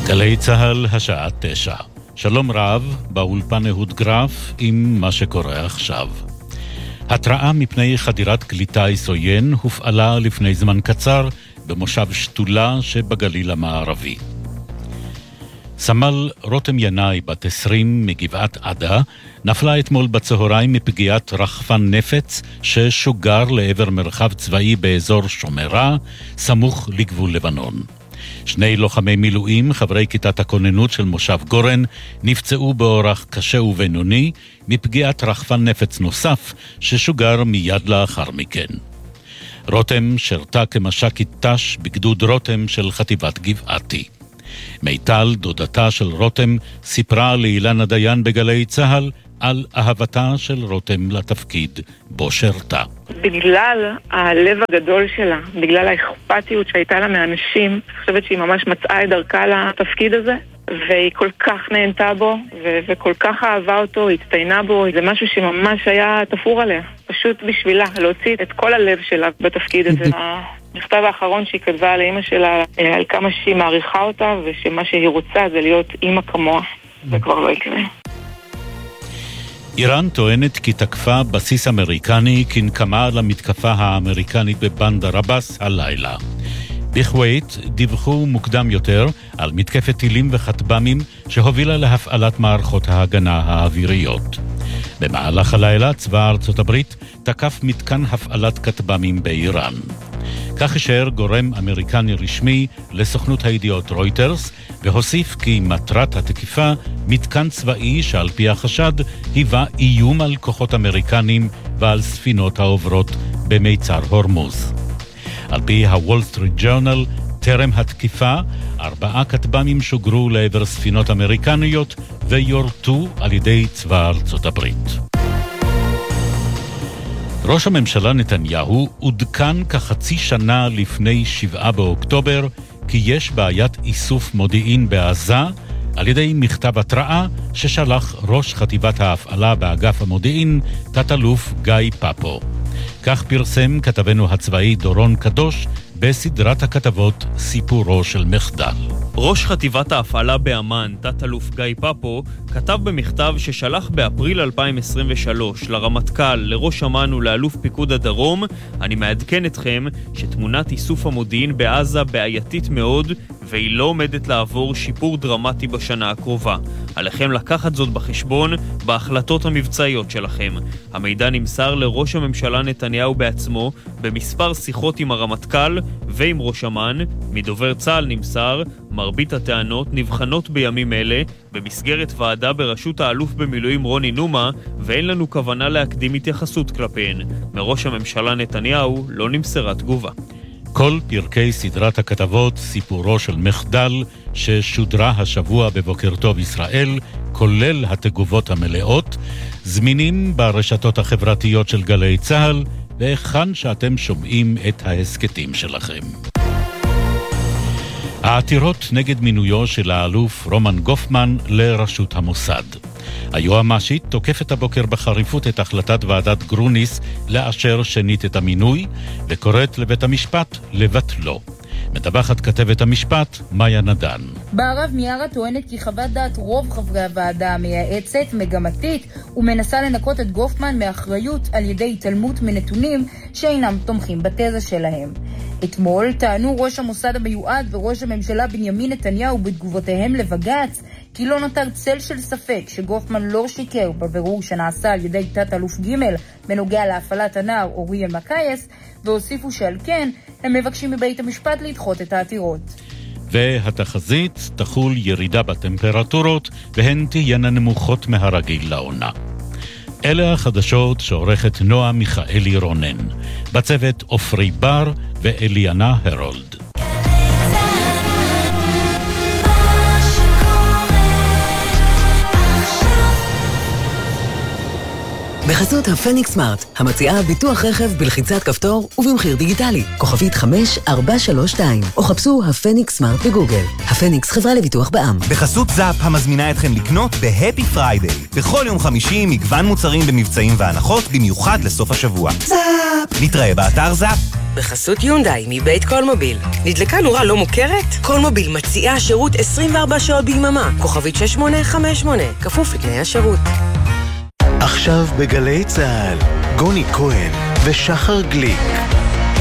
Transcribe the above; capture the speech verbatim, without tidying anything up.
גלי צהל, השעה תשע. שלום רב, באולפן אהוד גרף עם מה שקורה עכשיו. התראה מפני חדירת כלי טיס עוין הופעלה לפני זמן קצר במושב שתולה שבגליל המערבי. סמל רותם ינאי בת עשרים מגבעת עדה נפלה אתמול בצהריים מפגיעת רחפן נפץ ששוגר לעבר מרחב צבאי באזור שומרה, סמוך לגבול לבנון. שני לוחמי מילואים, חברי כיתת הכוננות של מושב גורן, נפצעו באורח קשה ובינוני מפגיעת רחפן נפץ נוסף ששוגר מיד לאחר מכן. רותם שרתה כמש"קית ת"ש בגדוד רותם של חטיבת גבעתי. מיטל, דודתה של רותם, סיפרה לאילנה דיין בגלי צהל על אהבתה של רותם לתפקיד בו שרתה. בגלל הלב הגדול שלה, בגלל האכפתיות שהייתה לה מאנשים, אני חושבת שהיא ממש מצאה את דרכה לתפקיד הזה, והיא כל כך נהנתה בו, ו- וכל כך אהבה אותו, הצטיינה בו, זה משהו שממש היה תפור עליה. פשוט בשבילה, להוציא את כל הלב שלה בתפקיד הזה. המכתב האחרון שהיא כתבה על אמא שלה, על כמה שהיא מעריכה אותה, ושמה שהיא רוצה זה להיות אמא כמוה. זה כבר לא יקרה. איראן טוענת כי תקפה בסיס אמריקני כנקמה למתקפה האמריקנית בבנדר עבאס הלילה. בכווית דיווחו מוקדם יותר על מתקפת טילים וכטב"מים שהובילה להפעלת מערכות ההגנה האוויריות. במהלך הלילה צבא ארצות הברית תקף מתקן הפעלת כטב"מים באיראן. כך אישר גורם אמריקני רשמי לסוכנות הידיעות רויטרס, והוסיף כי מטרת התקיפה מתקן צבאי שעל פי החשד היווה איום על כוחות אמריקנים ועל ספינות העוברות במיצר הורמוז. על פי הוול סטריט ג'ורנל, טרם התקיפה, ארבעה כטב"מים שוגרו לעבר ספינות אמריקניות ויורטו על ידי צבא ארצות הברית. ראש הממשלה נתניהו עודכן כחצי שנה לפני שבעה באוקטובר כי יש בעיית איסוף מודיעין בעזה על ידי מכתב התראה ששלח ראש חטיבת ההפעלה באגף המודיעין, תת-אלוף גיא פאפו. כך פרסם כתבנו הצבאי דורון קדוש בסדרת הכתבות סיפורו של מחדל. ראש חטיבת ההפעלה באמן, תת-אלוף גיא פאפו, כתב במכתב ששלח באפריל אלפיים עשרים ושלוש לרמטכ"ל, לראש אמ"ן ולאלוף פיקוד הדרום, אני מעדכן אתכם שתמונת איסוף המודיעין בעזה בעייתית מאוד והיא לא עומדת לעבור שיפור דרמטי בשנה הקרובה. עליכם לקחת זאת בחשבון בהחלטות המבצעיות שלכם. המידע נמסר לראש הממשלה נתניהו בעצמו במספר שיחות עם הרמטכ"ל ועם ראש אמ"ן. מדובר צה"ל נמסר, מרבית הטענות נבחנות בימים אלה במסגרת ועדה בראשות האלוף במילואים רוני נומה, ואין לנו כוונה להקדים התייחסות כלפיהן. מראש הממשלה נתניהו לא נמסרה תגובה. כל פרקי סדרת הכתבות סיפורו של מחדל ששודרה השבוע בבוקר טוב ישראל, כולל התגובות המלאות, זמינים ברשתות החברתיות של גלי צהל, והיכן שאתם שומעים את ההסקטים שלכם. העתירות נגד מינויו של האלוף רומן גופמן לראשות המוסד. היועמ"שית תוקפת הבוקר בחריפות את החלטת ועדת גרוניס לאשר שנית את המינוי, וקוראת לבית המשפט לבטלו. מדווחת כתבת המשפט מאיה נדן. בערב מיארה טוענת כי חוות דעת רוב חברי הוועדה המייעצת מגמתית ומנסה לנקות את גופמן מאחריות על ידי התעלמות מנתונים שאינם תומכים בתזה שלהם. אתמול טענו ראש המוסד המיועד וראש הממשלה בנימין נתניהו בתגובותיהם לבג"ץ כי לא נותר צל של ספק שגופמן לא שיקר בבירור שנעשה על ידי תת-אלוף ג' בנוגע להפעלת הנער אורי אלמקייס, והוסיפו שעל כן הם מבקשים מבית המשפט לדחות את העתירות. והתחזית תחול ירידה בטמפרטורות והן תהיינה נמוכות מהרגיל לעונה. אלה החדשות שעורכת נועה מיכאלי רונן, בצוות אופרי בר ואליאנה הרולד. בחסות הפניקס סמארט, המציעה ביטוח רכב בלחיצת כפתור ובמחיר דיגיטלי, כוכבית חמש ארבע שלוש שתיים, או חפשו הפניקס סמארט בגוגל. הפניקס חברה לביטוח בע"מ. בחסות זאפ המזמינה אתכם לקנות בהפי פריידיי. בכל יום חמישי מגוון מוצרים במבצעים והנחות במיוחד לסוף השבוע. זאפ! נתראה באתר זאפ. בחסות יונדאי מבית קולמוביל. נדלקה נורה לא מוכרת? קולמוביל מציעה שירות עשרים וארבע שעות ביממה. כוכבית שש שמונה חמש שמונה, כפוף לתנאי השירות. עכשיו בגלי צהל, גוני כהן ושחר גליק.